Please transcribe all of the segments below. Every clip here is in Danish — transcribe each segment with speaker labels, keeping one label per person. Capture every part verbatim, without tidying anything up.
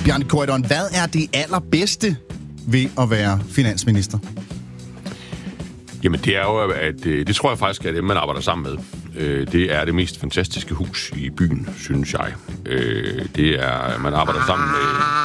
Speaker 1: Bjarne Corydon, hvad er det allerbedste ved at være finansminister?
Speaker 2: Jamen, det er jo, at det tror jeg faktisk er det, man arbejder sammen med. Det er det mest fantastiske hus i byen, synes jeg. Det er, man arbejder sammen med...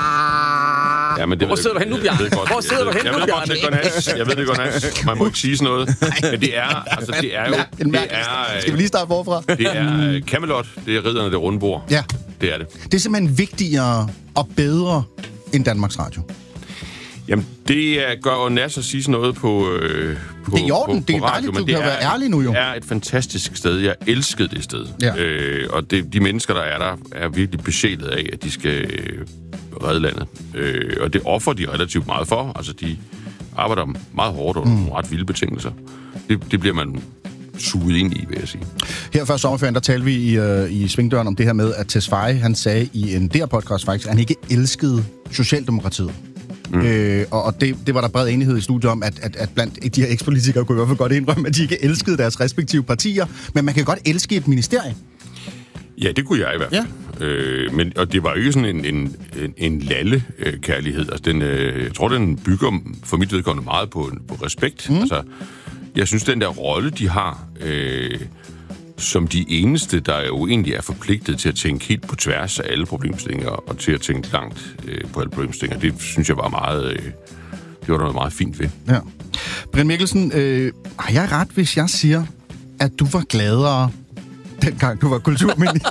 Speaker 3: Ja, men det Hvor sidder du hen nu, Bjarne? Hvor sidder du hen nu, Bjarne?
Speaker 2: Jeg ved det godt, Hans. Man må ikke sige sådan noget. Men det er, altså, det er jo... Det er,
Speaker 1: Skal vi lige starte forfra?
Speaker 2: Det er Camelot, det er ridderne, det runde bord.
Speaker 1: Ja.
Speaker 2: Det er det.
Speaker 1: Det er simpelthen vigtigere og bedre end Danmarks Radio.
Speaker 2: Jamen, det er, gør jo nært at sige sådan noget på, øh, på
Speaker 1: det er i orden,
Speaker 2: på,
Speaker 1: det er
Speaker 2: på radio,
Speaker 1: dejligt, du kan
Speaker 2: er,
Speaker 1: være ærlig nu jo.
Speaker 2: Det er et fantastisk sted. Jeg elskede det sted.
Speaker 1: Ja.
Speaker 2: Øh, og det, de mennesker, der er der, er virkelig besjælet af, at de skal øh, redde landet. Øh, og det offer de relativt meget for. Altså, de arbejder meget hårdt under mm. ret vilde betingelser. Det, det bliver man suget ind i, vil jeg sige.
Speaker 1: Her før sommerferien, der talte vi i, uh, i Svingdøren om det her med, at Tesfaye, han sagde i en D R-podcast faktisk, at han ikke elskede Socialdemokratiet. Mm. Øh, og og det, det var der bred enighed i studiet om, at, at, at blandt de her ekspolitikere kunne i hvert fald godt indrømme, at de ikke elskede deres respektive partier. Men man kan godt elske et ministerie.
Speaker 2: Ja, det kunne jeg i hvert fald. Ja. Øh, men, og det var jo ikke sådan en, en, en, en lalle-kærlighed. Altså, den, øh, jeg tror, den bygger for mit vedkommende meget på, på respekt. Mm. Altså, jeg synes, den der rolle, de har... Øh, som de eneste, der jo egentlig er forpligtet til at tænke helt på tværs af alle problemstillinger, og til at tænke langt øh, på alle problemstillinger. Det synes jeg var meget, øh, det var noget meget fint ved.
Speaker 1: Ja. Brian Mikkelsen, øh, har jeg ret, hvis jeg siger, at du var gladere, dengang du var kulturminister?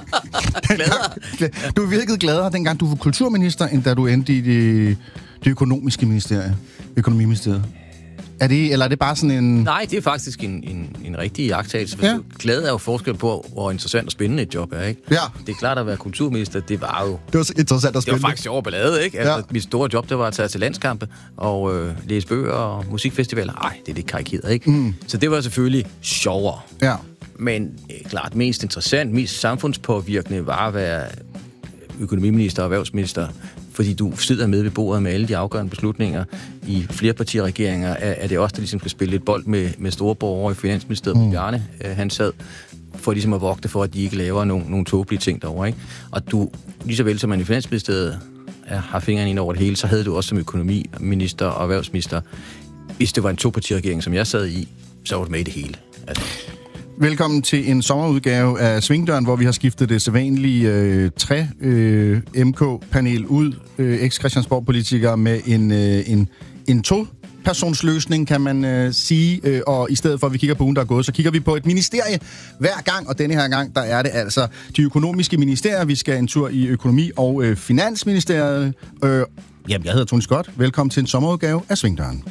Speaker 1: dengang, du virkede gladere, dengang du var kulturminister, end da du endte i det, det økonomiske ministerie, økonomiministeriet? Er det, eller er det bare sådan en...
Speaker 3: Nej, det er faktisk en, en, en rigtig iagttagelse.
Speaker 1: Ja.
Speaker 3: Glæde er jo forskel på, hvor interessant og spændende et job er, ikke?
Speaker 1: Ja.
Speaker 3: Det er klart at være kulturminister, det var jo...
Speaker 1: Det var så interessant og spændende.
Speaker 3: Det var faktisk overballade, ikke? Altså,
Speaker 1: ja.
Speaker 3: Mit store job, det var at tage til landskampe og øh, læse bøger og musikfestivaler. Ej, det er lidt karikeret, ikke? Mm. Så det var selvfølgelig sjovere.
Speaker 1: Ja.
Speaker 3: Men øh, klart, mest interessant, mest samfundspåvirkende var at være økonomiminister og erhvervsminister, fordi du sidder med ved bordet med alle de afgørende beslutninger i flerpartiregeringer, er, er det også, der ligesom skal spille lidt bold med, med store borgere i Finansministeriet. Mm. Bjarne, øh, han sad for ligesom at vogte for, at de ikke laver nogle, nogle tåbelige ting derovre, ikke? Og du, lige så vel som man i Finansministeriet er, har fingrene ind over det hele, så havde du også som økonomiminister og erhvervsminister, hvis det var en topartiregering, som jeg sad i, så var du med i det hele. Altså.
Speaker 1: Velkommen til en sommerudgave af Svingdøren, hvor vi har skiftet det sædvanlige øh, tre øh, M K-panel ud, øh, eks-Christiansborg-politikere med en, øh, en, en to-personsløsning, kan man øh, sige. Øh, og i stedet for, at vi kigger på ugen, der er gået, så kigger vi på et ministerie hver gang. Og denne her gang, der er det altså de økonomiske ministerier. Vi skal en tur i økonomi- og øh, finansministeriet. Øh, jamen, jeg hedder Tony Scott. Velkommen til en sommerudgave af Svingdøren.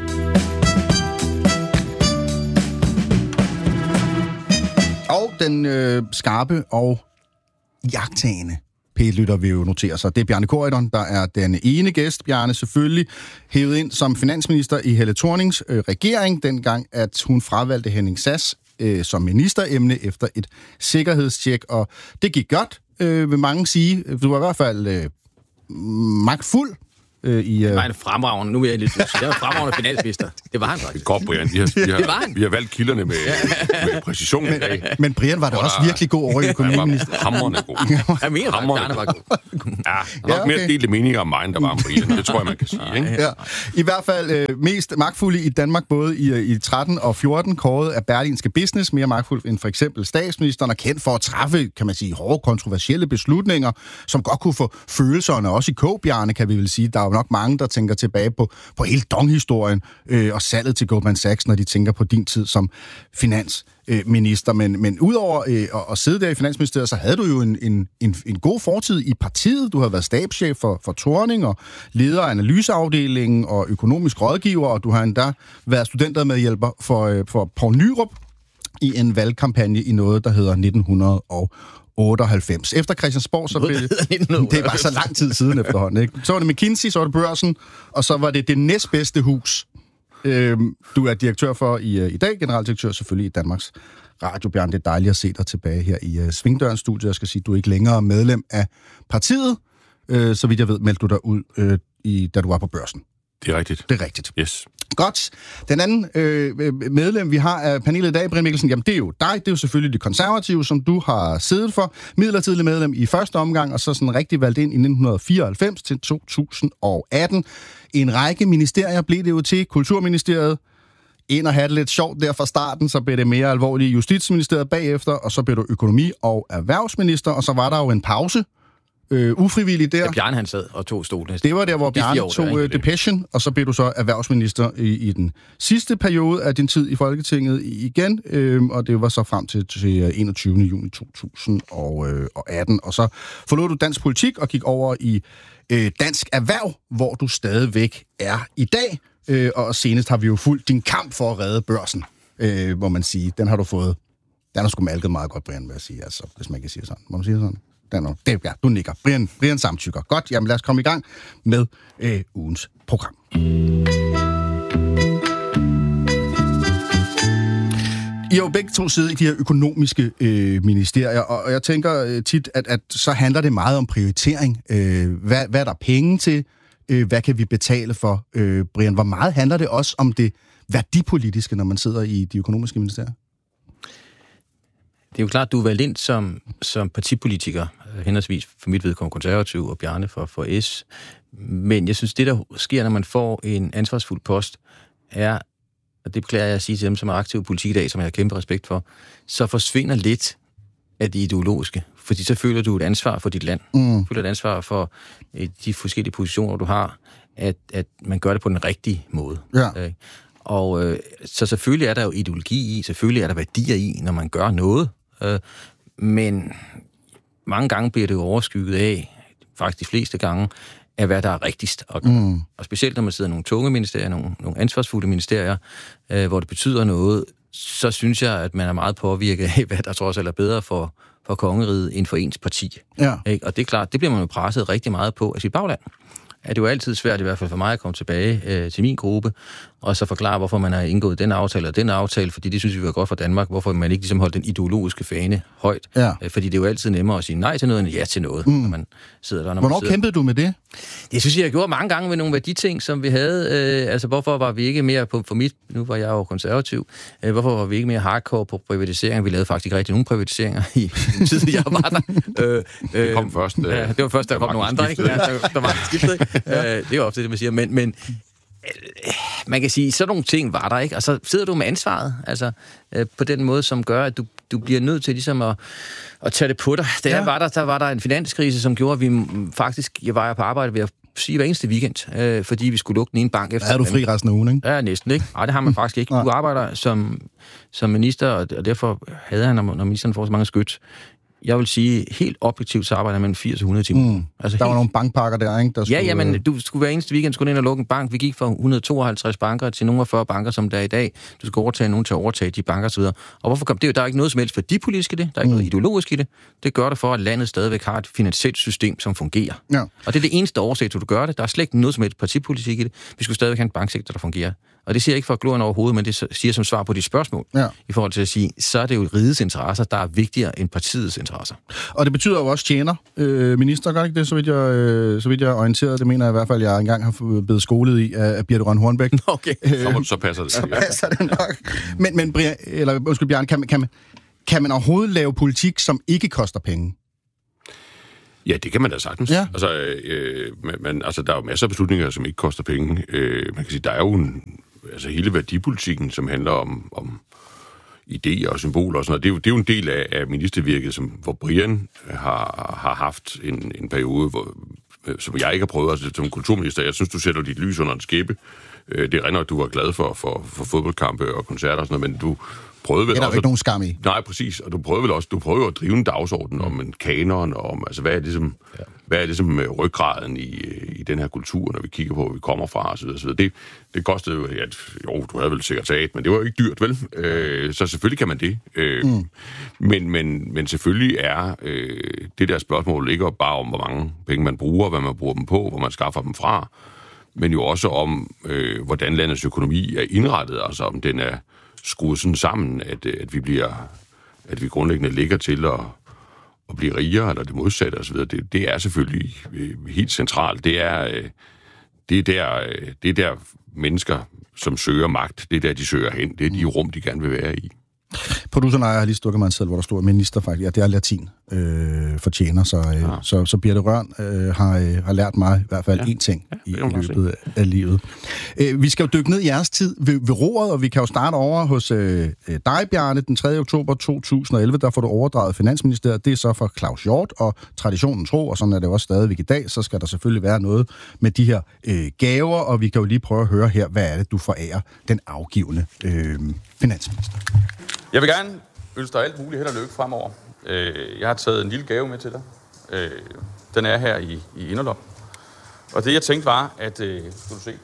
Speaker 1: Og den øh, skarpe og iagttagende P-lytter vil jo notere sig. Det er Bjarne Corydon, der er den ene gæst. Bjarne selvfølgelig hævet ind som finansminister i Helle Thornings øh, regering, dengang at hun fravalgte Henning Sass øh, som ministeremne efter et sikkerhedstjek. Og det gik godt, øh, vil mange sige. Du var i hvert fald øh, magtfuld. Øh, i,
Speaker 3: det var en fremragende, nu er jeg lidt det var en fremragende finansminister. Det var han faktisk.
Speaker 2: Det går, Brian. Vi har, vi har,
Speaker 3: det var han.
Speaker 2: Vi har valgt kilderne med, med præcision i dag.
Speaker 1: Men Brian var da også virkelig god over i økonomiminister.
Speaker 2: Han var hamrende god.
Speaker 3: Jeg mener faktisk, Bjarne var god.
Speaker 2: Ja, nok ja, okay. mere delte meninger om mig, end der var om Brian. Det tror jeg, man kan sige. Ikke?
Speaker 1: Ja. I hvert fald øh, mest magtfulde i Danmark, både i, i tretten og fjorten, kåret af Berlingske Business, mere magtfuld end for eksempel statsministeren, er kendt for at træffe, kan man sige, hårde, kontroversielle beslutninger, som godt kunne få følelserne, også i K-Bjarne, kan vi vel sige. Der er jo nok mange, der tænker tilbage på, på hele Dong-historien øh, og salget til Goldman Sachs, når de tænker på din tid som finansminister. Men, men udover øh, at, at sidde der i Finansministeriet, så havde du jo en, en, en, en god fortid i partiet. Du har været stabschef for, for Thorning og leder af analyseafdelingen og økonomisk rådgiver, og du har endda været studentermedhjælper for, øh, for Poul Nyrup i en valgkampagne i noget, der hedder nitten otteoghalvfems. Efter Christiansborg, så blev det... Det var så lang tid siden efterhånden, ikke? Så var det McKinsey, så var det Børsen, og så var det det næstbedste hus, øhm, du er direktør for i, i dag, generaldirektør selvfølgelig i Danmarks Radio. Bjarne, det er dejligt at se dig tilbage her i uh, Svingdørens studie. Jeg skal sige, du er ikke længere medlem af partiet. Uh, så vidt jeg ved, meldte du dig ud, uh, i, da du var på Børsen.
Speaker 2: Det er rigtigt.
Speaker 1: Det er rigtigt.
Speaker 2: Yes.
Speaker 1: Godt. Den anden øh, medlem, vi har af panelet i dag, Brian Mikkelsen, jamen det er jo dig. Det er jo selvfølgelig det konservative, som du har siddet for. Midlertidig medlem i første omgang, og så sådan rigtig valgt ind i nitten fireoghalvfems til to tusind og atten. En række ministerier blev det jo til. Kulturministeriet, ind og have det lidt sjovt der fra starten, så blev det mere alvorligt i Justitsministeriet bagefter, og så blev du økonomi- og erhvervsminister, og så var der jo en pause, øh, ufrivilligt der.
Speaker 3: Ja, Bjarne han sad og tog stolen.
Speaker 1: Det var der, hvor
Speaker 3: De
Speaker 1: Bjarne
Speaker 3: år,
Speaker 1: tog
Speaker 3: der,
Speaker 1: uh, depression, og så blev du så erhvervsminister i, i den sidste periode af din tid i Folketinget igen, øh, og det var så frem til, til enogtyvende juni to tusind og atten, og så forlod du dansk politik og gik over i øh, dansk erhverv, hvor du stadigvæk er i dag. Øh, og senest har vi jo fulgt din kamp for at redde børsen, øh, må man sige. Den har du fået. Den har sgu malket meget godt, Brian, vil jeg sige, altså, hvis man kan sige sådan. Må man sige sådan? Den er, det, ja, du nikker. Brian, Brian samtykker. Godt, jamen lad os komme i gang med øh, ugens program. I har jo begge to siddet i de her økonomiske øh, ministerier, og jeg tænker øh, tit, at, at så handler det meget om prioritering. Øh, hvad, hvad er der penge til? Hvad kan vi betale for, øh, Brian? Hvor meget handler det også om det værdipolitiske, når man sidder i de økonomiske ministerier?
Speaker 3: Det er jo klart, at du er valgt ind som, som partipolitiker, henholdsvis for mit vedkommende konservativ og Bjarne for, for S. Men jeg synes, det der sker, når man får en ansvarsfuld post, er, og det beklager jeg at sige til dem, som er aktive i politik i dag, som jeg har kæmpe respekt for, så forsvinder lidt af det ideologiske. Fordi så føler du et ansvar for dit land. Mm. Du føler et ansvar for eh, de forskellige positioner, du har, at, at man gør det på den rigtige måde.
Speaker 1: Ja.
Speaker 3: Øh, og øh, så selvfølgelig er der jo ideologi i, selvfølgelig er der værdier i, når man gør noget. Øh, men mange gange bliver det jo overskygget af, faktisk de fleste gange, af hvad der er rigtigst at gøre. Mm. Og specielt når man sidder i nogle tunge ministerier, nogle, nogle ansvarsfulde ministerier, øh, hvor det betyder noget, så synes jeg, at man er meget påvirket af, hvad der trods alt er bedre for, for kongeriget end for ens parti.
Speaker 1: Ja.
Speaker 3: Ikke? Og det er klart, det bliver man jo presset rigtig meget på af sit bagland. Er det jo altid svært, i hvert fald for mig, at komme tilbage øh, til min gruppe, og så forklare, hvorfor man har indgået den aftale og den aftale, fordi det synes vi var godt for Danmark, hvorfor man ikke ligesom holdt den ideologiske fane højt.
Speaker 1: Ja.
Speaker 3: Øh, fordi det er jo altid nemmere at sige nej til noget, end ja til noget, mm. når man sidder der. Når
Speaker 1: Hvornår
Speaker 3: man sidder.
Speaker 1: kæmpede du med det?
Speaker 3: Det synes jeg, jeg gjorde mange gange med nogle af de ting, som vi havde. Øh, altså, hvorfor var vi ikke mere på, for mit, nu var jeg jo konservativ, øh, hvorfor var vi ikke mere hardcore på privatisering? Vi lavede faktisk ikke rigtig nogen privatiseringer i den tid, jeg var der. Øh, øh,
Speaker 2: det kom først. Øh,
Speaker 3: ja, det var først, der, der kom nogle andre, ikke? Ja, der, der var skiftet, ikke? øh, det er jo ofte det, man siger, men, men øh, man kan sige, sådan nogle ting var der, ikke? Og så sidder du med ansvaret, altså øh, på den måde, som gør, at du, du bliver nødt til ligesom at, at tage det på dig. Der, ja. var der, der var der en finanskrise, som gjorde, at vi faktisk, jeg var på arbejde ved at sige hver eneste weekend, øh, fordi vi skulle lukke den ene bank efter.
Speaker 1: Er du fri resten af ugen, ikke?
Speaker 3: Ja, næsten, ikke? Nej, det har man faktisk ikke. Du arbejder som, som minister, og derfor havde han, når ministeren får så mange skyt, jeg vil sige, helt objektivt, så arbejder man firs til hundrede timer.
Speaker 1: Mm. Altså der helt... var nogle bankpakker der, ikke? Der
Speaker 3: skulle... Ja, jamen, du skulle hver eneste weekend skulle ind og lukke en bank. Vi gik fra et hundrede og tooghalvtreds banker til nogle af fyrre banker, som der er i dag. Du skal overtage nogen til at overtage de banker osv. Og hvorfor kom det? Der er ikke noget som helst værdipolitisk i det. Der er ikke mm. noget ideologisk i det. Det gør det for, at landet stadigvæk har et finansielt system, som fungerer. Ja. Og det er det eneste årsag, til du gør det. Der er slet ikke noget som helst partipolitik i det. Vi skulle stadigvæk have en banksektor, der fungerer. Og det siger jeg ikke for at glorien overhovedet, men det siger som svar på de spørgsmål. Ja. I forhold til at sige, så er det jo rigets interesser, der er vigtigere end partiets interesser.
Speaker 1: Og det betyder jo også tjener. Øh, minister, gør ikke det, så vidt, jeg, øh, så vidt jeg er orienteret. Det mener jeg i hvert fald, jeg engang har blevet skolet i af Birthe Rønn Hornbæk.
Speaker 3: Okay.
Speaker 1: Øh,
Speaker 2: så, så passer det.
Speaker 1: Så passer det nok. Men, men Brian, eller, undskyld, Bjarne, kan man, kan, man, kan man overhovedet lave politik, som ikke koster penge?
Speaker 2: Ja, det kan man da sagtens.
Speaker 1: Ja.
Speaker 2: Altså, øh, man, altså, der er jo masser af beslutninger, som ikke koster penge. Øh, man kan sige, der er jo en, altså, hele værdipolitikken, som handler om, om idéer og symboler og sådan noget. Det er jo, det er jo en del af, af ministervirket, som, hvor Brian har, har haft en, en periode, hvor, som jeg ikke har prøvet, altså som kulturminister. Jeg synes, du sætter dit lys under en skæbe. Øh, det render, at du var glad for, for, for fodboldkampe og koncerter og sådan noget, men du prøvede vel
Speaker 1: det er der
Speaker 2: også...
Speaker 1: ikke nogen skam i.
Speaker 2: Nej, præcis. Og du prøvede vel også, du prøvede at drive en dagsorden mm. om en kanon, og om, altså hvad er ligesom, ja. hvad er ligesom ryggraden i, i den her kultur, når vi kigger på, hvor vi kommer fra, og så videre, så videre. Det, det kostede jo, ja, jo, du havde vel sekretariat, men det var jo ikke dyrt, vel? Øh, så selvfølgelig kan man det. Øh, mm. men, men, men selvfølgelig er øh, det der spørgsmål ikke bare om, hvor mange penge man bruger, hvad man bruger dem på, hvor man skaffer dem fra, men jo også om, øh, hvordan landets økonomi er indrettet, altså om den er skruet sådan sammen, at, at vi bliver, at vi grundlæggende ligger til at, at blive rigere, eller det modsatte osv. Det, det er selvfølgelig helt centralt. Det er, det er der, det er der mennesker, som søger magt. Det er der, de søger hen. Det er de rum, de gerne vil være i.
Speaker 1: Produceren har lige stukket mig en seddel, hvor der står minister faktisk. Ja, det er latin øh, fortjener, så, øh, ja. så, så Birthe Rønn øh, har, øh, har lært mig i hvert fald én ja. ting ja, i, i løbet af livet. Øh, vi skal jo dykke ned i jeres tid ved, ved roret, og vi kan jo starte over hos øh, dig, Bjarne, den tredje oktober to tusind og elleve. Der får du overdraget Finansministeriet. Det er så for Claus Hjort, og traditionen tro, og sådan er det også stadigvæk i dag, så skal der selvfølgelig være noget med de her øh, gaver, og vi kan jo lige prøve at høre her, hvad er det, du forærer den afgivende øh, finansminister.
Speaker 4: Jeg vil gerne ønske dig alt muligt held og lykke fremover. Jeg har taget en lille gave med til dig. Den er her i, i inderlommen. Og det jeg tænkte var, at... Skal du se?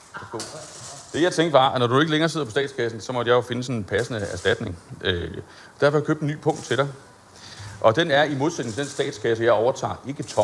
Speaker 4: Det jeg tænkte var, at når du ikke længere sidder på statskassen, så måtte jeg jo finde sådan en passende erstatning. Derfor har jeg købt en ny punkt til dig. Og den er i modsætning til den statskasse, jeg overtager, ikke tom.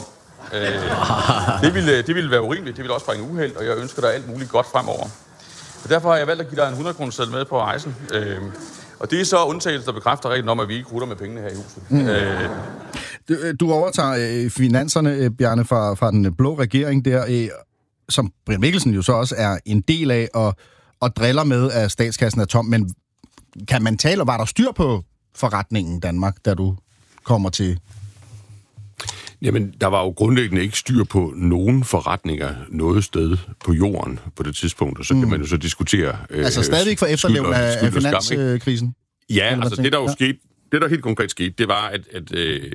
Speaker 4: Det ville, det ville være urimeligt, det ville også bringe uheld, og jeg ønsker dig alt muligt godt fremover. Og derfor har jeg valgt at give dig en hundrede kroner seddel med på rejsen. Og det er så undtagelse, der bekræfter reglen om, at vi ikke rutter med pengene her i huset. Mm. Øh.
Speaker 1: Du, du overtager øh, finanserne, Bjarne, fra, fra den blå regering der, øh, som Brian Mikkelsen jo så også er en del af, og, og driller med, at statskassen er tom. Men kan man tale, og var der styr på forretningen Danmark, da du kommer til?
Speaker 2: Jamen, der var jo grundlæggende ikke styr på nogen forretninger noget sted på jorden på det tidspunkt, og så mm. kan man jo så diskutere... Øh,
Speaker 1: altså stadigvæk for efterlevende af, af finanskrisen?
Speaker 2: Ja, altså det der jo ja. skete, det der helt konkret skete, det var, at, at øh,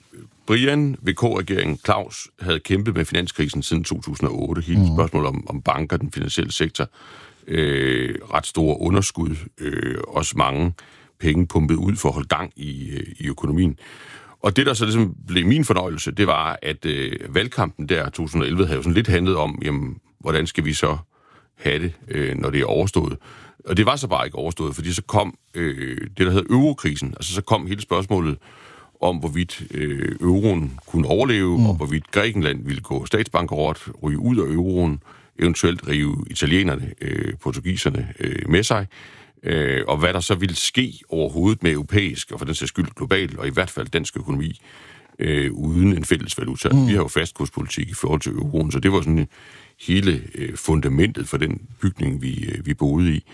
Speaker 2: Brian, V K-regeringen, Claus, havde kæmpet med finanskrisen siden to tusind og otte. Hele mm. spørgsmålet om, om banker, den finansielle sektor, øh, ret store underskud, øh, også mange penge pumpet ud for at holde gang i, øh, i økonomien. Og det, der så ligesom blev min fornøjelse, det var, at øh, valgkampen der to tusind og elleve havde jo sådan lidt handlet om, jamen, hvordan skal vi så have det, øh, når det er overstået. Og det var så bare ikke overstået, fordi så kom øh, det, der hedder eurokrisen. Altså så kom hele spørgsmålet om, hvorvidt øh, euroen kunne overleve, mm. og hvorvidt Grækenland ville gå statsbankerot, ryge ud af euroen, eventuelt rive italienerne, øh, portugiserne øh, med sig. Øh, og hvad der så ville ske overhovedet med europæisk, og for den sags skyld global, og i hvert fald dansk økonomi, øh, uden en fælles valuta. Mm. Vi har jo fastkurspolitik i forhold til euroen, så det var sådan hele øh, fundamentet for den bygning, vi, øh, vi boede i.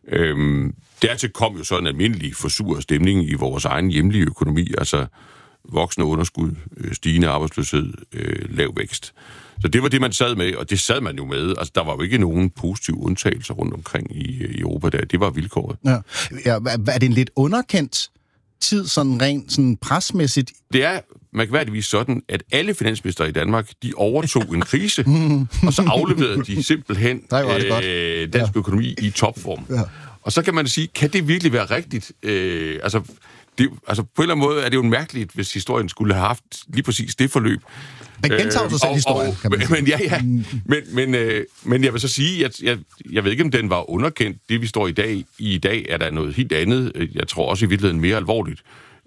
Speaker 2: Øhm, dertil kom jo så en almindelig forsuret stemning i vores egen hjemlige økonomi, altså voksende underskud, øh, stigende arbejdsløshed, øh, lav vækst. Så det var det, man sad med, og det sad man jo med. Altså, der var jo ikke nogen positive undtagelser rundt omkring i, i Europa der. Det var vilkåret. Ja.
Speaker 1: Ja, er det en lidt underkendt tid, sådan rent sådan presmæssigt?
Speaker 2: Det er mærkværdigvis sådan, at alle finansminister i Danmark, de overtog en krise, og så afleverede de simpelthen øh, dansk ja. økonomi i topform. Ja. Og så kan man sige, kan det virkelig være rigtigt? Øh, altså, det, altså, på en eller anden måde er det jo mærkeligt, hvis historien skulle have haft lige præcis det forløb.
Speaker 1: Men gentager du selv historien, kan man sige.
Speaker 2: Men, ja, ja. Men, men, øh, men jeg vil så sige, at jeg, jeg ved ikke, om den var underkendt. Det, vi står i dag, i dag, er der noget helt andet. Jeg tror også i virkeligheden mere alvorligt.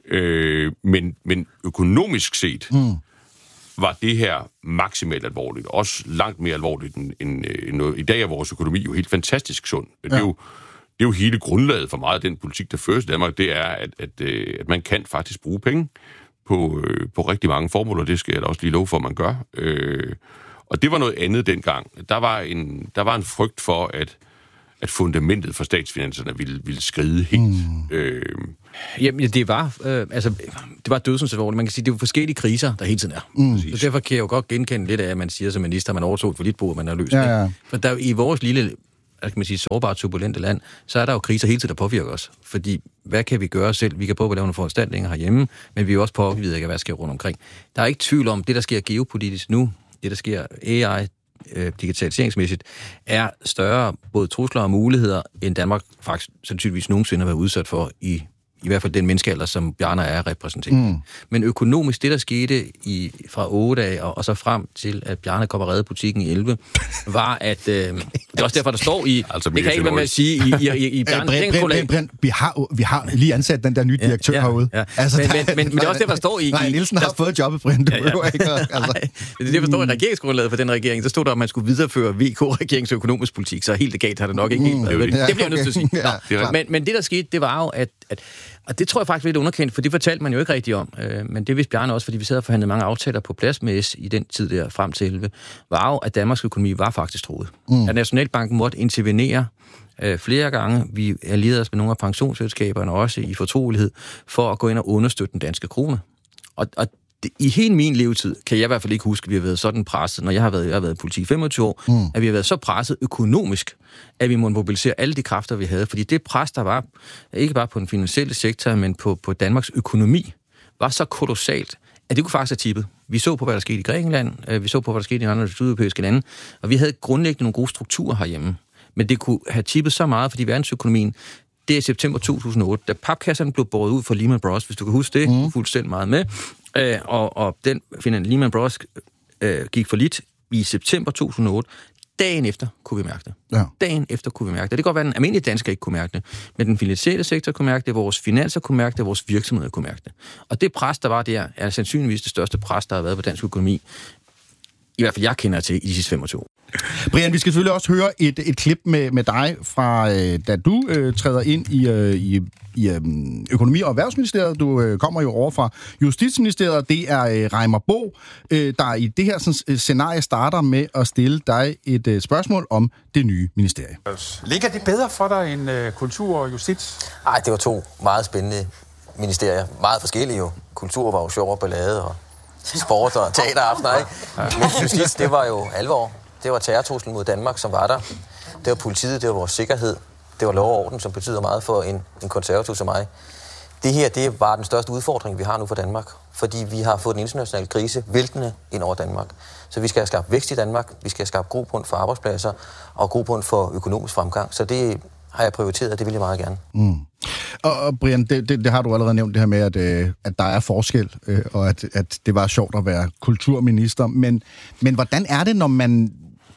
Speaker 2: Øh, men, men økonomisk set mm. var det her maksimalt alvorligt. Også langt mere alvorligt end, end, end noget. I dag er vores økonomi jo helt fantastisk sund. Ja. Det er jo Det er jo hele grundlaget for meget af den politik, der føres i Danmark, det er, at, at, at man kan faktisk bruge penge på, øh, på rigtig mange formål, og det skal jeg da også lige love for, at man gør. Øh, og det var noget andet dengang. Der var en, der var en frygt for, at, at fundamentet for statsfinanserne ville, ville skride helt. Mm. Øh,
Speaker 3: Jamen, det var, øh, altså, det var dødsensalvorligt. Man kan sige, det er jo forskellige kriser, der hele tiden er. Mm. Så derfor kan jeg jo godt genkende lidt af, at man siger som minister, at man overtog for lidt bo, man har løst. Ja, ja. For der i vores lille, kan man sige, sårbart, turbulente land, så er der jo kriser hele tiden, der påvirker os. Fordi, hvad kan vi gøre selv? Vi kan prøve at lave nogle foranstaltninger herhjemme, men vi er også påvirket af, hvad der sker rundt omkring. Der er ikke tvivl om, det der sker geopolitisk nu, det der sker A I, øh, digitaliseringsmæssigt, er større både trusler og muligheder, end Danmark faktisk sandsynligvis nogensinde har været udsat for i i hvert fald den menneskealder, som Bjarne er repræsenteret. Mm. Men økonomisk, det der skete i, fra otte af, og, og så frem til, at Bjarne kom og redde butikken i elleve, var, at... Øh, det er også derfor, der står i... Altså, det kan ikke være med at sige i, i, i, i Bjarne...
Speaker 1: Brind, Brind, Brind, vi, har, vi har lige ansat den der nye direktør ja, ja, herude. Ja. Altså,
Speaker 3: men, men, men, men det er også derfor, der står i...
Speaker 1: Nej, Nielsen har der, fået jobbet, Brind. Du ja, ja. Ikke, altså.
Speaker 3: Nej, det er derfor, der står i regeringsgrundlaget for den regering. Der stod der, at man skulle videreføre V K-regeringens økonomisk politik, så helt legalt har det nok ikke helt mm, været. Det, det bliver jeg nødt til at sige. Ja, men, men det, der skete, det var jo, at... at og det tror jeg faktisk lidt underkendt, for det fortalte man jo ikke rigtigt om. Øh, men det vidste Bjarne også, fordi vi sad og forhandlede mange aftaler på plads med S i den tid der frem til elleve, var jo, at Danmarks økonomi var faktisk truet. Mm. At Nationalbanken måtte intervenere øh, flere gange. Vi allierede os med nogle af pensionsselskaberne også i fortrolighed for at gå ind og understøtte den danske krone. Og, og det, i hele min levetid kan jeg i hvert fald ikke huske, at vi har været sådan presset, når jeg har været, jeg har været i politik femogtyve år, mm. at vi har været så presset økonomisk, at vi må mobilisere alle de kræfter, vi havde. Fordi det pres, der var, ikke bare på den finansielle sektor, men på, på Danmarks økonomi, var så kolossalt, at det kunne faktisk have tippet. Vi så på, hvad der skete i Grækenland, vi så på, hvad der skete i andre sydeuropæiske lande, og vi havde grundlæggende nogle gode strukturer herhjemme. Men det kunne have tippet så meget, fordi verdensøkonomien, det er i september to tusind og otte, da papkasserne blev båret ud for Lehman Brothers, hvis du kan huske det, mm. fuldstændig meget med, øh, og, og den Lehman Brothers øh, gik for lidt i september to tusind og otte. Dagen efter kunne vi mærke det. Ja. Dagen efter kunne vi mærke det. Det kan godt være, at den almindelige dansker ikke kunne mærke det, men den finansielle sektor kunne mærke det, vores finanser kunne mærke det, vores virksomheder kunne mærke det. Og det pres, der var der, er sandsynligvis det største pres, der har været på dansk økonomi. I hvert fald, jeg kender til i de sidste femogtyve år.
Speaker 1: Brian, vi skal selvfølgelig også høre et, et klip med, med dig fra, øh, da du øh, træder ind i, øh, i, i øh, Økonomi- og Erhvervsministeriet. Du øh, kommer jo over fra Justitsministeriet. Det er øh, Reimer Bo, øh, der i det her sådan, scenarie starter med at stille dig et øh, spørgsmål om det nye ministerie.
Speaker 5: Ligger det bedre for dig end øh, kultur og justits?
Speaker 6: Nej, det var to meget spændende ministerier. Meget forskellige jo. Kultur var jo sjov og ballade, og sport og teateraftener, ikke? Men justits, det var jo alvor. Det var terrortruslen mod Danmark, som var der. Det var politiet, det var vores sikkerhed. Det var lov og orden, som betyder meget for en, en konservativ som mig. Det her, det var den største udfordring, vi har nu for Danmark. Fordi vi har fået en international krise væltende ind over Danmark. Så vi skal have skabt vækst i Danmark, vi skal have skabt grobund for arbejdspladser og grobund for økonomisk fremgang. Så det har jeg prioriteret, og det vil jeg meget gerne.
Speaker 1: Mm. Og, og Brian, det, det, det har du allerede nævnt, det her med, at, øh, at der er forskel, øh, og at, at det var sjovt at være kulturminister. Men, men hvordan er det, når man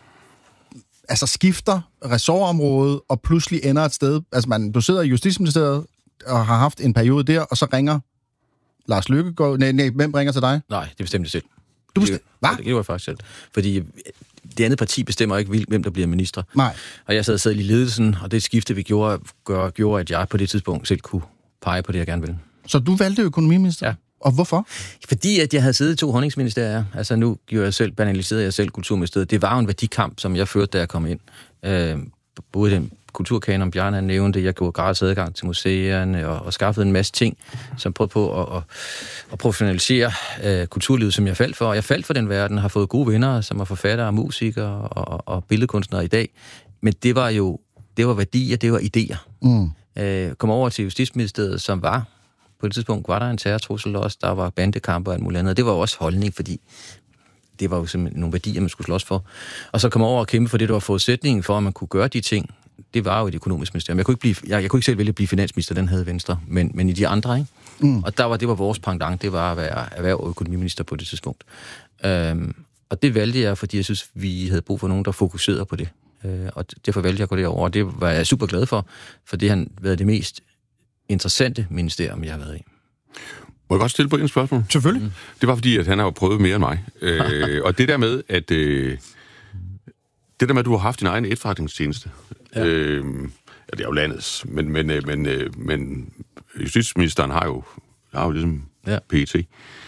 Speaker 1: altså skifter ressortområde og pludselig ender et sted? Altså, man, du sidder i Justitsministeriet og har haft en periode der, og så ringer Lars Løkkegaard. Nej, nej, hvem ringer til dig?
Speaker 3: Nej, det bestemte selv.
Speaker 1: Du bestemte? Hvad?
Speaker 3: Det gjorde jeg faktisk selv. Fordi det andet parti bestemmer ikke, hvem der bliver minister.
Speaker 1: Nej.
Speaker 3: Og jeg sad, sad i ledelsen, og det skifte, vi gjorde, gør, gjorde, at jeg på det tidspunkt selv kunne pege på det, jeg gerne ville.
Speaker 1: Så du valgte økonomiminister?
Speaker 3: Ja.
Speaker 1: Og hvorfor?
Speaker 3: Fordi at jeg havde siddet i to honningsministerier. Altså nu gjorde jeg selv, banaliserede jeg selv Kulturministeriet. Det var jo en værdikamp, som jeg førte, da jeg kom ind. Øh, både den kulturkanon, Bjarne nævnte, jeg gjorde gratis adgang til museerne og, og skaffede en masse ting, som prøvede på at, at, at professionalisere øh, kulturlivet, som jeg faldt for. Og jeg faldt for den verden, har fået gode venner, som er forfattere, musikere og, og billedkunstnere i dag. Men det var jo, det var værdier, det var idéer. Mm. Øh, kom over til Justitsministeriet, som var på et tidspunkt var der en terrortrussel også, der var bandekampe og alt muligt andet. Det var jo også holdning, fordi det var jo simpelthen nogle værdier, man skulle slås for. Og så kom over og kæmpe for det, der var forudsætningen for, at man kunne gøre de ting. Det var jo et økonomisk ministerium. Jeg kunne ikke, blive, jeg, jeg kunne ikke selv vælge at blive finansminister, den havde Venstre, men, men i de andre, ikke? Mm. Og der var, det var vores pendant, det var at være erhverv- og økonomiminister på det tidspunkt. Øhm, og det valgte jeg, fordi jeg synes, vi havde brug for nogen, der fokuserede på det. Øh, og derfor valgte jeg at gå derover, og det var jeg super glad for, for det har været det mest interessante ministerium, jeg har været i.
Speaker 2: Må jeg godt stille på en spørgsmål?
Speaker 1: Selvfølgelig.
Speaker 2: Mm. Det var fordi, at han har jo prøvet mere end mig. øh, og det der med, at øh, det der med, at du har haft din egen efterretningstjeneste, ja. øh, ja, det er jo landets, men, men, men, men justitsministeren har jo, har jo ligesom ja. P E T.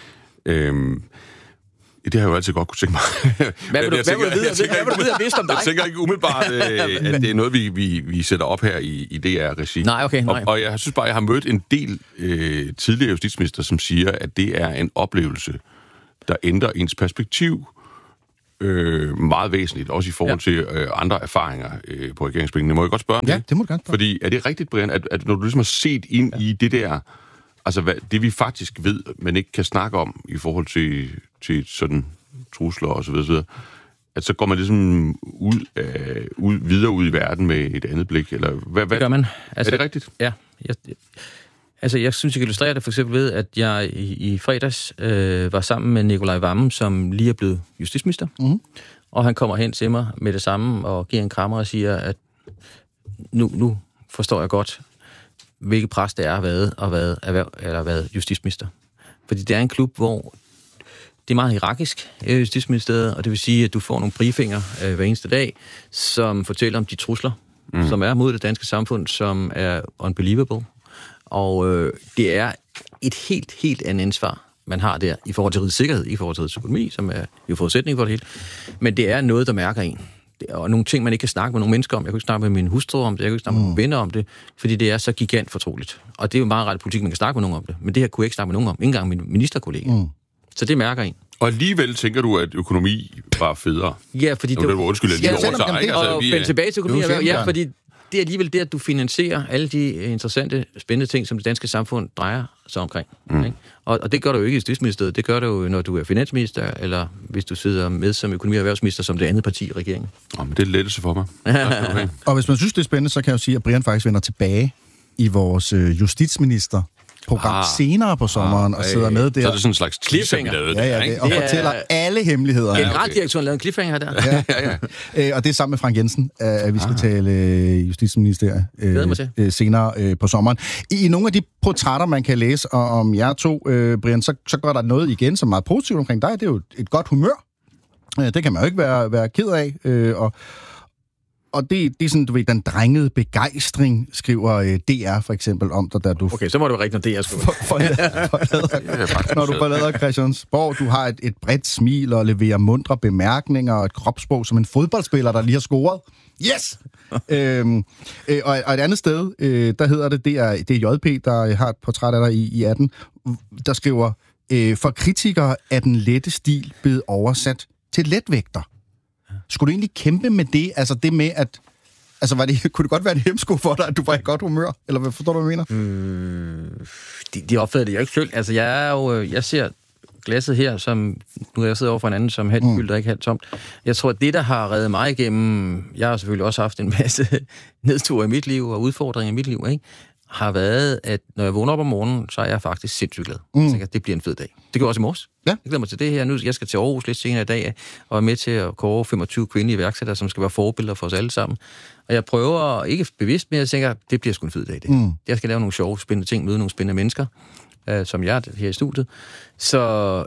Speaker 2: Øh, det har jeg jo altid godt kunne tænke mig.
Speaker 3: Hvad vil du, hvad vil du vide, jeg tænker, hvad vil du vide, jeg vidste om dig?
Speaker 2: Jeg tænker ikke umiddelbart, øh, at det er noget, vi, vi, vi sætter op her i, i D R-regi.
Speaker 3: Nej, okay, nej.
Speaker 2: Og, og jeg synes bare, jeg har mødt en del øh, tidligere justitsminister, som siger, at det er en oplevelse, der ændrer ens perspektiv øh, meget væsentligt, også i forhold ja. til øh, andre erfaringer øh, på regeringsbænken. Må jeg godt spørge om
Speaker 1: ja,
Speaker 2: det?
Speaker 1: Ja, det må du gerne spørge.
Speaker 2: Fordi er det rigtigt, Brian, at, at når du ligesom har set ind ja. i det der, altså hvad, det vi faktisk ved, men ikke kan snakke om i forhold til, til sådan trusler og så videre, så videre, at så går man ligesom ud, øh, ud, videre ud i verden med et andet blik, eller hvad? hvad?
Speaker 3: Det gør man. Altså,
Speaker 2: er det rigtigt?
Speaker 3: Ja. Jeg, altså, jeg synes, jeg kan illustrere det for eksempel ved, at jeg i, i fredags øh, var sammen med Nikolaj Wammen, som lige er blevet justitsminister, mm-hmm. og han kommer hen til mig med det samme og giver en krammer og siger, at nu, nu forstår jeg godt, hvilket pres det er at være, at være, erhverv, eller at være justitsminister. Fordi det er en klub, hvor det er meget hierarkisk i Justitsministeriet, og det vil sige, at du får nogle briefinger øh, hver eneste dag, som fortæller om de trusler, mm. som er mod det danske samfund, som er unbelievable. Og øh, det er et helt, helt andet ansvar, man har der, i forhold til rigets sikkerhed, i forhold til rigets økonomi, som er jo forudsætning for det hele. Men det er noget, der mærker en. og nogle ting, man ikke kan snakke med nogle mennesker om. Jeg kan ikke snakke med min hustru om det, jeg kan ikke snakke med mine venner om det, fordi det er så gigant fortroligt. Og det er jo meget ret politik, man kan snakke med nogen om det. Men det her kunne jeg ikke snakke med nogen om. Ikke engang min ministerkollega. Mm. Så det mærker en.
Speaker 2: Og alligevel tænker du, at økonomi var federe?
Speaker 3: Ja, fordi
Speaker 2: det var... Undskyld, jeg lige
Speaker 3: ja,
Speaker 2: overtager, ikke?
Speaker 3: Altså, og
Speaker 2: vi,
Speaker 3: vende tilbage til økonomi. Ja, fordi det er alligevel det, at du finansierer alle de interessante, spændende ting, som det danske samfund drejer sig omkring. Mm. Ikke? Og, og det gør du jo ikke i Justitsministeriet. Det gør du jo, når du er finansminister, eller hvis du sidder med som økonomi- og erhvervsminister, som det andet parti i regeringen.
Speaker 2: Oh, men det er lettelse for mig.
Speaker 1: Okay. Og hvis man synes, det er spændende, så kan jeg jo sige, at Brian faktisk vender tilbage i vores øh, justitsminister program ah, senere på sommeren, ah, og sidder med der.
Speaker 2: Så er det sådan en slags cliffhanger, vi lavede
Speaker 1: ja, ja, det, og det fortæller er... alle hemmeligheder.
Speaker 3: Generaldirektøren lavede en cliffhanger der.
Speaker 1: Ja, ja, ja. Og det er sammen med Frank Jensen, at vi skal ah. tale justitsministeriet øh, senere øh, på sommeren. I, I nogle af de portrætter, man kan læse om jer to, øh, Brian, så, så går der noget igen, som er meget positivt omkring dig. Det er jo et godt humør. Det kan man jo ikke være, være ked af. Øh, og Og det, det er sådan, du ved, den drengede begejstring, skriver øh, D R for eksempel om dig, da du...
Speaker 3: Okay, så må du rigtigt, når D R skriver. For, forlader,
Speaker 1: forlader, når du forlader Christiansborg, du har et, et bredt smil og leverer mundre bemærkninger og et kropssprog som en fodboldspiller, der lige har scoret. Yes! øhm, øh, og, og et andet sted, øh, der hedder det, det er, det er J P, der har et portræt af dig i, i atten, der skriver, øh, for kritikere er den lette stil blevet oversat til letvægter. Skulle du egentlig kæmpe med det? Altså det med, at... Altså, var det, kunne det godt være en hemsko for dig, at du var i godt humør? Eller hvad forstår du, hvad jeg mener?
Speaker 3: Mm, de, de opfatter det jo ikke selv. Altså, jeg er jo... Jeg ser glasset her, som... Nu er jeg siddet over for en anden, som halvt fyldt og ikke halvt tomt. Jeg tror, at det, der har reddet mig igennem... Jeg har selvfølgelig også haft en masse nedture i mit liv og udfordringer i mit liv, ikke? Har været, at når jeg vågner op om morgenen, så er jeg faktisk sindssygt glad. Mm. Jeg tænker, at det bliver en fed dag. Det gør også i morges. Ja. Jeg glæder mig til det her. Nu jeg skal til Aarhus lidt senere i dag, og er med til at kåre femogtyve kvindelige iværksættere, som skal være forbilleder for os alle sammen. Og jeg prøver, ikke bevidst, men jeg tænker, at det bliver sgu en fed dag. Det. Mm. Jeg skal lave nogle sjove, spændende ting, møde nogle spændende mennesker, øh, som jeg er her i studiet. Så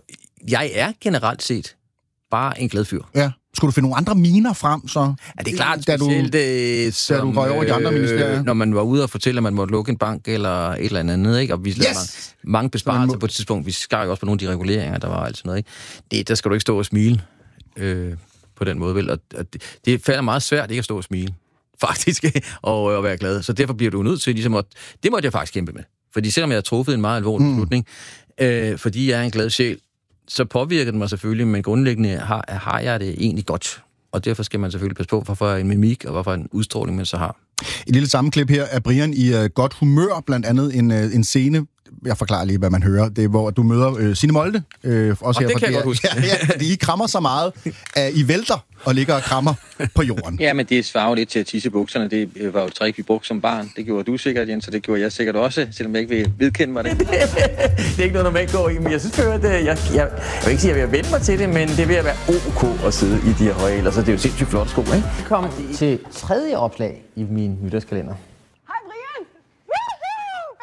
Speaker 3: jeg er generelt set bare en glad fyr.
Speaker 1: Ja. Skulle du finde nogle andre miner frem, så?
Speaker 3: Ja, det er klart, da specielt,
Speaker 1: du, som, da du røg over de andre ministerier.
Speaker 3: Øh, når man var ude og fortælle, at man måtte lukke en bank eller et eller andet, ikke? Og vi lavede yes! mange, mange besparelser må... på et tidspunkt. Vi skar jo også på nogle af de reguleringer, der var og alt sådan noget, ikke? Det, der skal du ikke stå og smile øh, på den måde, vel? Og, og det, det falder meget svært ikke at stå og smile, faktisk, og, og være glad. Så derfor bliver du nødt til, ligesom at... Det måtte jeg faktisk kæmpe med. Fordi selvom jeg har truffet en meget alvorlig mm. beslutning, øh, fordi jeg er en glad sjæl, så påvirker det mig selvfølgelig, men grundlæggende har, har jeg det egentlig godt. Og derfor skal man selvfølgelig passe på, hvorfor en mimik og hvorfor en udstråling man så har.
Speaker 1: Et lille sammenklip her er Brian i uh, godt humør, blandt andet en, uh, en scene, jeg forklarer lige, hvad man hører, det er, hvor du møder uh, Signe Molde. Uh, også
Speaker 3: og
Speaker 1: her
Speaker 3: det kan jeg godt huske.
Speaker 1: Ja, ja, fordi I krammer så meget, at I vælter og ligger og krammer på jorden.
Speaker 3: Ja, men det svarer lidt til at tisse bukserne. Det var jo et trick, vi brugte som barn. Det gjorde du sikkert, Jens, og det gjorde jeg sikkert også, selvom jeg ikke vil vedkende mig det. det er ikke noget, normalt går i, men jeg synes, at jeg, jeg, jeg vil ikke sige, at jeg vil vende mig til det, men det vil være ok at sidde i de her høje, ellers så det er jo sindssygt flot sko, ikke? Kom til tredje opslag i min nytårskalender.
Speaker 7: Hej, Brian! Woohoo!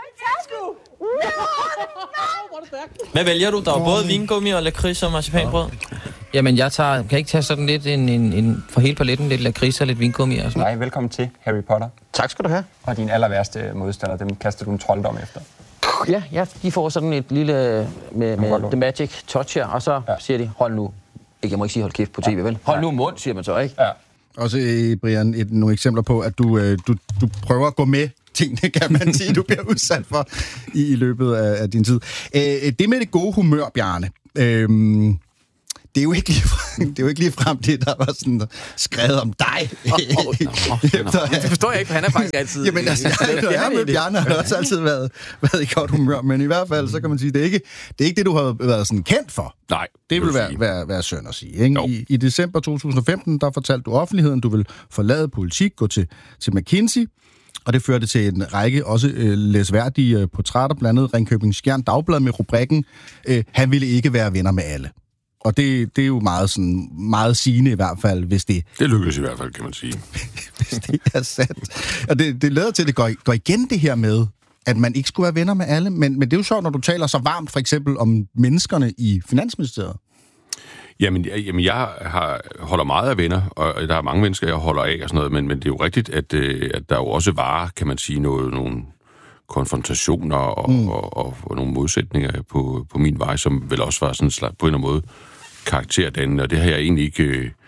Speaker 7: Fantastisk!
Speaker 8: Hvad vælger du? Der er både vingummi og lakrids og marcipanbrød.
Speaker 3: Jamen, jeg tager, kan ikke tage sådan lidt en, en, en for hele paletten, lidt lakrids og lidt vingummi og sådan.
Speaker 9: Nej, velkommen til Harry Potter.
Speaker 3: Tak skal du have.
Speaker 9: Og din aller værste modstander, dem kaster du en trolddom efter.
Speaker 3: Ja, ja, de får sådan et lille med, med The Magic Touch her, og så ja. siger de, hold nu, ikke, jeg må ikke sige hold kæft på T V, ja. vel? Hold nu mund, siger man så, ikke? Ja.
Speaker 1: Også, Brian, et, nogle eksempler på, at du, du, du prøver at gå med tingene, kan man sige, du bliver udsat for i, i løbet af, af din tid. Æ, det med det gode humør, Bjarne, øhm, det er jo ikke ligefrem, det er jo ikke ligefrem det, der var sådan skrevet om dig. Oh, oh, no, no.
Speaker 3: Det forstår jeg ikke, for han er faktisk altid...
Speaker 1: Jamen altså, jeg, når jeg har mødt Bjarne, har også altid været, været i godt humør, men i hvert fald, så kan man sige, det er ikke det, er ikke det du har været sådan kendt for.
Speaker 2: Nej.
Speaker 1: Det vil være, være, være synd at sige. Ikke? I, I december to tusind og femten, der fortalte du offentligheden, du vil forlade politik, gå til, til McKinsey, og det førte til en række også øh, læsværdige øh, portrætter, blandt andet Ringkøbing Skjern Dagblad med rubrikken, øh, han ville ikke være venner med alle. Og det, det er jo meget, sådan, meget sigende i hvert fald, hvis det...
Speaker 2: Det lykkes i hvert fald, kan man sige.
Speaker 1: Hvis det er sandt. Og det, det leder til, at det går, går igen det her med, at man ikke skulle være venner med alle. Men, men det er jo sjovt, når du taler så varmt, for eksempel, om menneskerne i Finansministeriet.
Speaker 2: Jamen, jamen jeg har, holder meget af venner, og der er mange mennesker, jeg holder af og sådan noget, men, men det er jo rigtigt, at, at der jo også var, kan man sige, noget, nogle konfrontationer og, mm. og, og, og nogle modsætninger på, på min vej, som vel også var sådan slags, på en eller anden måde karakterdannende, og det har jeg egentlig ikke, det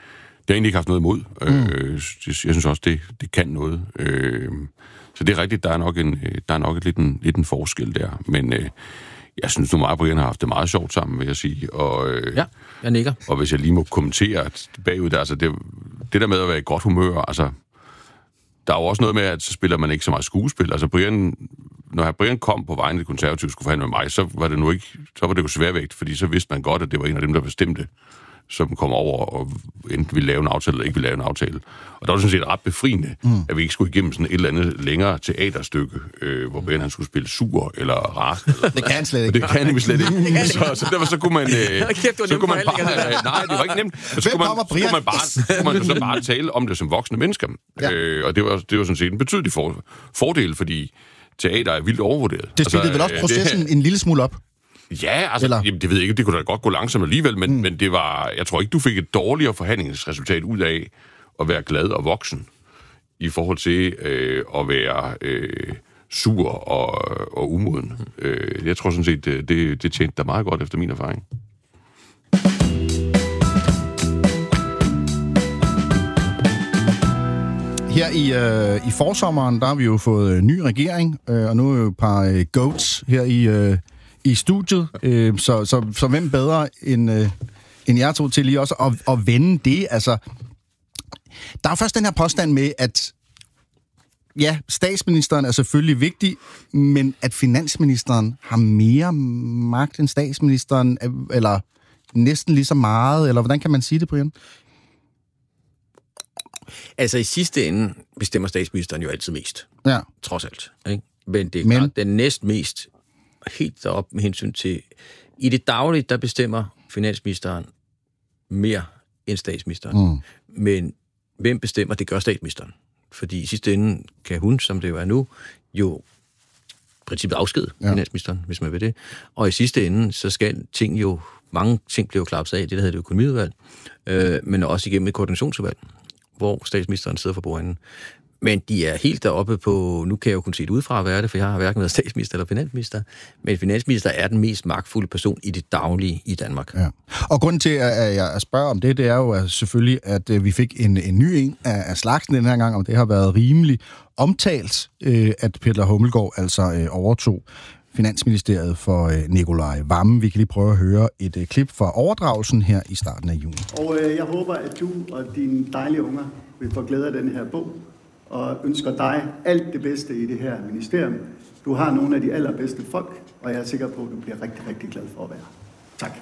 Speaker 2: jeg egentlig ikke haft noget imod. Mm. Øh, jeg synes også, det, det kan noget. Øh, så det er rigtigt, der er nok en, der er nok et lidt en, lidt en forskel der. Men øh, jeg synes nu, mig og Brian har haft det meget sjovt sammen, vil jeg sige. Og, øh,
Speaker 3: ja, jeg nikker.
Speaker 2: Og hvis jeg lige må kommentere bagud der, altså det, det der med at være i godt humør, altså der er jo også noget med, at så spiller man ikke så meget skuespil. Altså Brian, når Brian kom på vejen, det konservative skulle forhandle med mig, så var det nu ikke, så var det jo sværvægt, fordi så vidste man godt, at det var en af dem, der bestemte, som kom over og enten ville lave en aftale, eller ikke ville lave en aftale. Og der var sådan set ret befriende, mm. at vi ikke skulle igennem sådan et eller andet længere teaterstykke, øh, hvor Brian han skulle spille sur eller rask.
Speaker 1: Det kan han slet ikke.
Speaker 2: Det kan han slet ikke. Så, så derfor så kunne man... Øh, så kunne man bare, øh, nej, det var ikke nemt. Så, så, kunne, man, så kunne man bare, så kunne man så bare tale om det som voksne mennesker. Ja. Øh, og det var, det var sådan set en betydelig for, fordel, fordi teater er vildt overvurderet.
Speaker 1: Det spillede altså, vel også processen det, en lille smule op?
Speaker 2: Ja, altså, jamen, det ved jeg ikke, det kunne da godt gå langsomt alligevel, men, mm. men det var, jeg tror ikke, du fik et dårligere forhandlingsresultat ud af at være glad og voksen, i forhold til øh, at være øh, sur og, og umoden. Øh, jeg tror sådan set, det, det tjente dig meget godt efter min erfaring.
Speaker 1: Her i, øh, i forsommeren, der har vi jo fået en ny regering, øh, og nu er jo et par øh, goats her i... Øh, i studiet, øh, så, så, så hvem bedre end, øh, end jer to til lige også at, at vende det? Altså, der er først den her påstand med, at ja, statsministeren er selvfølgelig vigtig, men at finansministeren har mere magt end statsministeren, eller næsten lige så meget, eller hvordan kan man sige det, Brian?
Speaker 3: Altså i sidste ende bestemmer statsministeren jo altid mest.
Speaker 1: Ja.
Speaker 3: Trods alt. Ikke? Men det er
Speaker 1: men...
Speaker 3: klart, den næst mest helt op med hensyn til... I det daglige, der bestemmer finansministeren mere end statsministeren. Mm. Men hvem bestemmer? Det gør statsministeren. Fordi i sidste ende kan hun, som det jo er nu, jo i princippet afskede ja. finansministeren, hvis man vil det. Og i sidste ende, så skal ting jo... Mange ting bliver jo klappet af, det der hedder det økonomiudvalg, øh, men også igennem et koordinationsudvalg, hvor statsministeren sidder for bordenden. Men de er helt deroppe på, nu kan jeg jo kun se det udefra at være det, for jeg har hverken været statsminister eller finansminister, men finansminister er den mest magtfulde person i det daglige i Danmark. Ja.
Speaker 1: Og grunden til, at jeg spørger om det, det er jo at selvfølgelig, at vi fik en, en ny en af slagsen den her gang, og det har været rimelig omtalt, at Peter Hummelgaard altså overtog Finansministeriet for Nicolai Wammen. Vi kan lige prøve at høre et klip fra overdragelsen her i starten af juni.
Speaker 10: Og øh, jeg håber, at du og dine dejlige unger vil få glæde af den her bog, og ønsker dig alt det bedste i det her ministerium. Du har nogle af de allerbedste folk, og jeg er sikker på, at du bliver rigtig, rigtig glad for at være. Tak.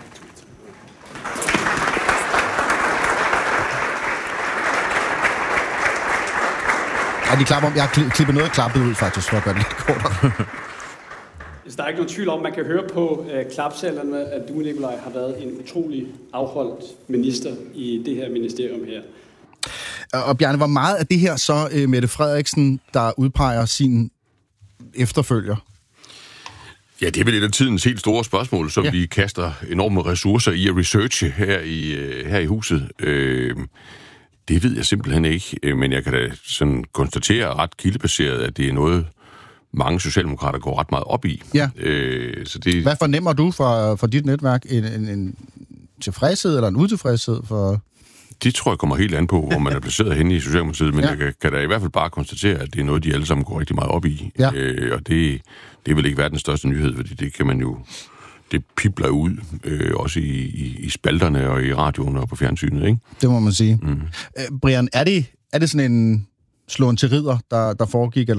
Speaker 1: Ja, de klapper om. Jeg har klippet noget klappet ud, faktisk, for at gøre det lidt kortere.
Speaker 11: Der er ikke nogen tvivl om, man kan høre på uh, klapsalerne, at du, Nicolai, har været en utrolig afholdt minister i det her ministerium her.
Speaker 1: Og Bjarne, hvor meget af det her så uh, Mette Frederiksen, der udpeger sin efterfølger?
Speaker 2: Ja, det er vel et af tidens helt store spørgsmål, som ja. vi kaster enorme ressourcer i at researche her i, uh, her i huset. Uh, det ved jeg simpelthen ikke, men jeg kan da sådan konstatere ret kildebaseret, at det er noget, mange socialdemokrater går ret meget op i.
Speaker 1: Ja.
Speaker 2: Øh, så det...
Speaker 1: Hvad fornemmer du fra, fra dit netværk? En, en, en tilfredshed eller en utilfredshed? For...
Speaker 2: Det tror jeg kommer helt an på, hvor man er placeret henne i Socialdemokratiet, men ja. jeg kan, kan da i hvert fald bare konstatere, at det er noget, de alle sammen går rigtig meget op i.
Speaker 1: Ja.
Speaker 2: Øh, og det, det vil ikke være den største nyhed, fordi det kan man jo... Det pibler ud, øh, også i, i, i spalterne og i radioen og på fjernsynet, ikke?
Speaker 1: Det må man sige. Mm. Øh, Brian, er det, er det sådan en slåen til ridder, der, der foregik,